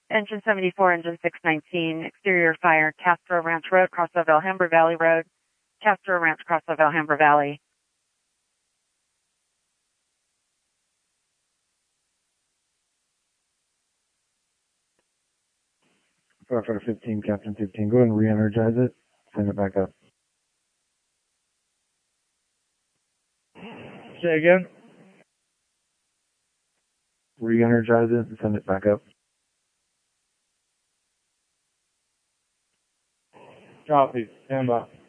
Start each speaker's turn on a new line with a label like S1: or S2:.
S1: Engine 74, engine 619, exterior fire, Castro Ranch Road, cross of Alhambra Valley Road, Castro Ranch, cross of Alhambra Valley.
S2: 15, Captain 15. Go ahead and re-energize it. Send it back up.
S3: Say again?
S2: Re-energize it and send it back up.
S3: Copy. Stand by.